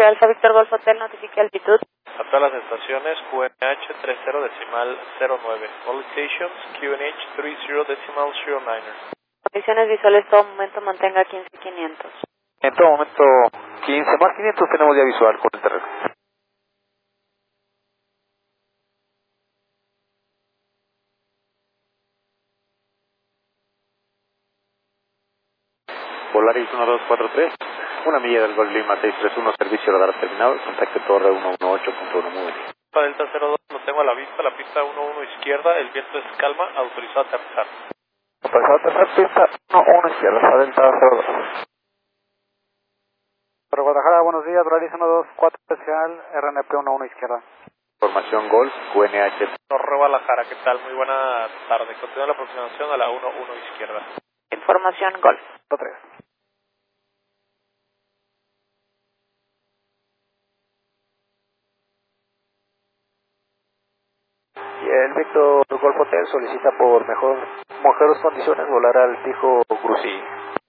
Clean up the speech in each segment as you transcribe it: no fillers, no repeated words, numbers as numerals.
Servicio Alfa Víctor Golf Hotel, notifique altitud. A todas las estaciones, QNH 30.09. All stations, QNH 30.09. Condiciones visuales, todo momento mantenga 15.500. En todo momento 15 más 500 tenemos ya visual con el terreno. Volaris 1243, una milla del Golf Lima 631, servicio radar terminado, contacto torre 118.1 muy bien. Para Delta 02 lo tengo a la vista, la pista 11 izquierda, el viento es calma, autorizado a aterrizar. Autorizado a aterrizar, pista 11 izquierda, para Delta 02. Para Guadalajara, buenos días, Volaris 124 especial, RNP 11 izquierda. Información Golf, QNH. Torre Guadalajara, ¿qué tal? Muy buena tarde. Continúa la aproximación a la 11 izquierda. Información Golf. 3. Y el Víctor Golf Hotel solicita por mejores condiciones volar al fijo Grusí.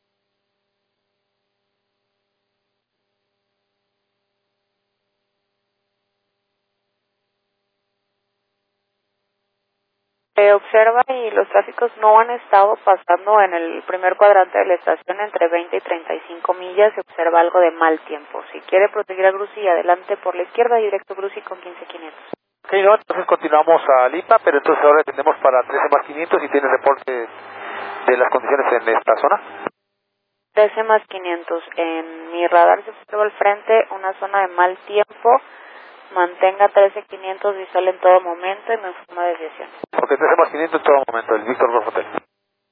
Observa y los tráficos no han estado pasando en el primer cuadrante de la estación entre 20 y 35 millas. Se observa algo de mal tiempo. Si quiere proteger a Grusí, adelante por la izquierda, directo Grusí con 15.500. Ok, no, entonces continuamos a Lipa, pero entonces ahora tenemos para 13 más 500 y tiene reporte de las condiciones en esta zona. 13 más 500. En mi radar se observa al frente una zona de mal tiempo. Mantenga 13.500 visual en todo momento y me informa desviación. Ok, 13 más 500 en todo momento, el Víctor Golf Hotel.